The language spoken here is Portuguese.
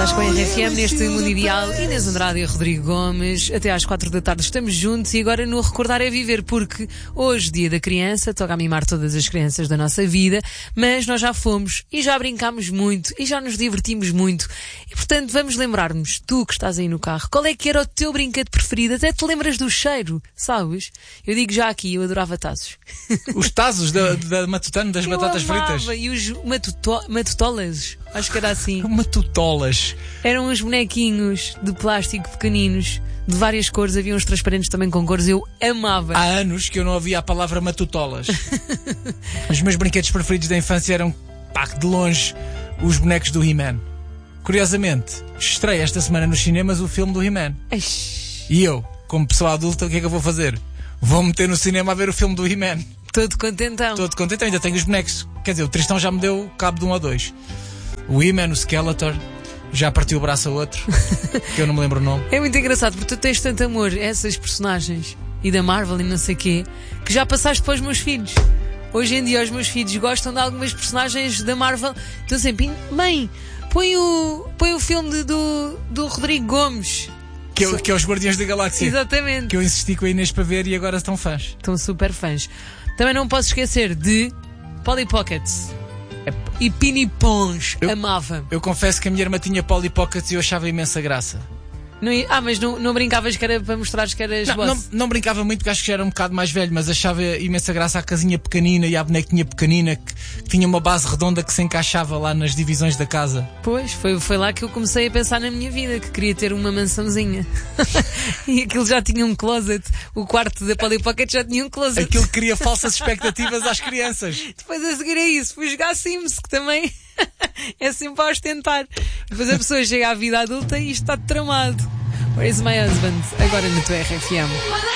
Estás com a RFM neste Mundo Ideal. Inês Andrade e Rodrigo Gomes. Até às 4 da tarde estamos juntos e agora no Recordar é Viver, porque hoje, dia da criança, toca a mimar todas as crianças da nossa vida, mas nós já fomos e já brincámos muito e já nos divertimos muito. E portanto vamos lembrar-nos, tu que estás aí no carro, qual é que era o teu brinquedo preferido? Até te lembras do cheiro, sabes? Eu digo já aqui, eu adorava tazos. Os tazos da Matutano, das batatas fritas. E os matutolas, acho que era assim. Matutolas. Eram uns bonequinhos de plástico pequeninos, de várias cores, havia uns transparentes também com cores, eu amava. Há anos que eu não ouvia a palavra matutolas. Os meus brinquedos preferidos da infância eram, de longe, os bonecos do He-Man. Curiosamente, estreia esta semana nos cinemas o filme do He-Man. E eu, como pessoa adulta, o que é que eu vou fazer? Vou meter no cinema a ver o filme do He-Man. Todo contentão. Todo contentão, ainda tenho os bonecos. Quer dizer, o Tristão já me deu cabo de um ou dois. O He-Man, o Skeletor, já partiu o braço a outro, que eu não me lembro o nome. É muito engraçado, porque tu tens tanto amor a essas personagens, e da Marvel e não sei quê, que já passaste para os meus filhos. Hoje em dia os meus filhos gostam de algumas personagens da Marvel. Então sempre, mãe, põe o filme do Rodrigo Gomes. Que é os Guardiões da Galáxia. Exatamente. Que eu insisti com a Inês para ver e agora estão fãs. Estão super fãs. Também não posso esquecer de Polly Pockets e Pinipons. Amava. Eu confesso que a minha irmã tinha Polly Pockets e eu achava imensa graça. Mas não brincavas que era para mostrares que eras boss? Não brincava muito, porque acho que já era um bocado mais velho, mas achava imensa graça a casinha pequenina e a bonequinha pequenina que tinha uma base redonda que se encaixava lá nas divisões da casa. Pois, foi lá que eu comecei a pensar na minha vida, que queria ter uma mansãozinha. E aquilo já tinha um closet. O quarto da Polly Pocket já tinha um closet. Aquilo cria falsas expectativas às crianças. Depois a seguir a isso fui jogar Sims, que também é sempre para ostentar. Depois a pessoa chega à vida adulta e isto está tramado. Where is my husband? Agora na tua RFM.